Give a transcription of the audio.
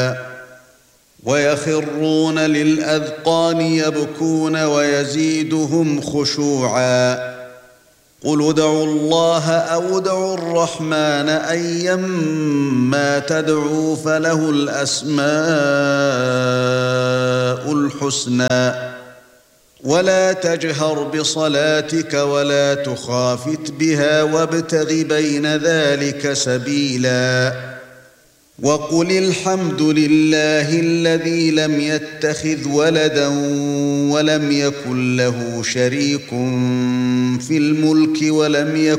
ويخرون للأذقان يبكون ويزيدهم خشوعا قل ادعوا الله أو ادعوا الرحمن أيما تدعوا فله الأسماء الحسنى ولا تجهر بصلاتك ولا تخافت بها وابتغ بين ذلك سبيلا وقل الحمد لله الذي لم يتخذ ولدا ولم يكن له شريك في الملك ولم يكن